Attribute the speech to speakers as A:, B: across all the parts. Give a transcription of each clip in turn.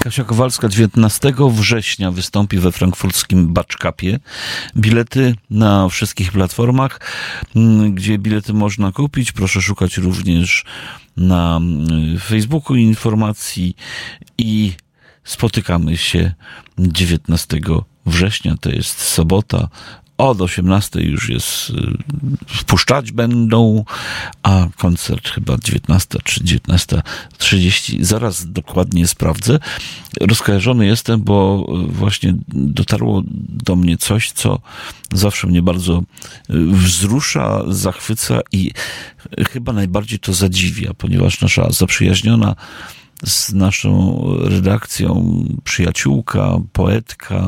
A: Kasia Kowalska 19 września wystąpi we frankfurckim Batschkapie. Bilety na wszystkich platformach, gdzie bilety można kupić. Proszę szukać również na Facebooku informacji i spotykamy się 19 września, to jest sobota. Od 18 już jest, wpuszczać będą, a koncert chyba 19 czy 19:30. Zaraz dokładnie sprawdzę. Rozkojarzony jestem, bo właśnie dotarło do mnie coś, co zawsze mnie bardzo wzrusza, zachwyca i chyba najbardziej to zadziwia, ponieważ nasza zaprzyjaźniona z naszą redakcją przyjaciółka, poetka,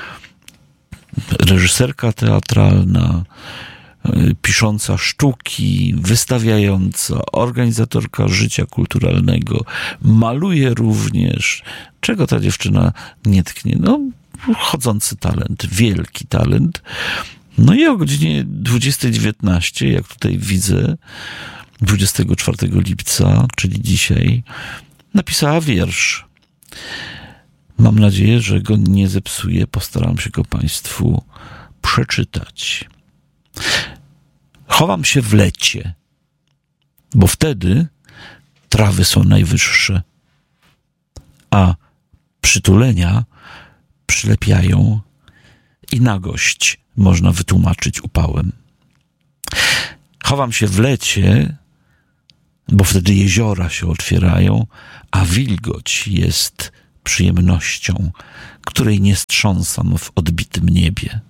A: reżyserka teatralna, pisząca sztuki, wystawiająca, organizatorka życia kulturalnego, maluje również. Czego ta dziewczyna nie tknie? No, chodzący talent, wielki talent. No i o godzinie 20:19, jak tutaj widzę, 24 lipca, czyli dzisiaj, napisała wiersz. Mam nadzieję, że go nie zepsuję. Postaram się go Państwu przeczytać. Chowam się w lecie, bo wtedy trawy są najwyższe, a przytulenia przylepiają i nagość można wytłumaczyć upałem. Chowam się w lecie, bo wtedy jeziora się otwierają, a wilgoć jest przyjemnością, której nie strząsam w odbitym niebie.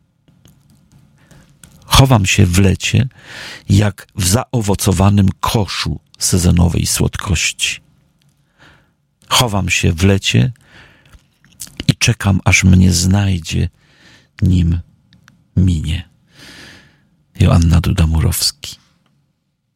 A: Chowam się w lecie, jak w zaowocowanym koszu sezonowej słodkości. Chowam się w lecie i czekam, aż mnie znajdzie, nim minie. Joanna Duda-Murowski.